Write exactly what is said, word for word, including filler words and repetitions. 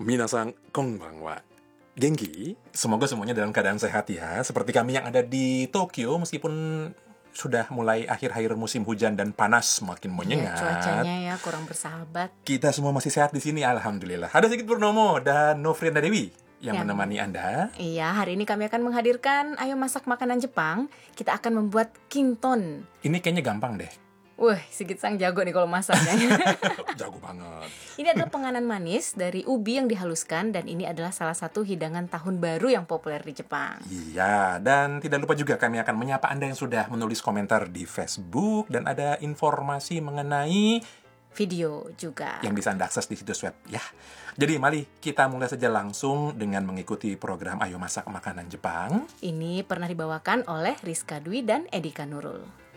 Minasan konbanwa. Genki, semoga semuanya dalam keadaan sehat ya. Seperti kami yang ada di Tokyo, meskipun sudah mulai akhir-akhir musim hujan dan panas makin menyengat. Ya, cuacanya ya kurang bersahabat. Kita semua masih sehat di sini, alhamdulillah. Ada Sigit Purnomo dan Novrianda Dewi yang Yang- menemani Anda. Iya, hari ini kami akan menghadirkan Ayo Masak Makanan Jepang. Kita akan membuat kinton. Ini kayaknya gampang deh. Wah, Sigit Sang jago nih kalau masaknya. Jago banget. Ini adalah penganan manis dari ubi yang dihaluskan, dan ini adalah salah satu hidangan tahun baru yang populer di Jepang. Iya, dan tidak lupa juga kami akan menyapa Anda yang sudah menulis komentar di Facebook dan ada informasi mengenai Video juga. yang bisa Anda akses di situs web ya. Jadi mari kita mulai saja langsung dengan mengikuti program Ayo Masak Makanan Jepang. Ini pernah dibawakan oleh Rizka Dwi dan Edika Nurul.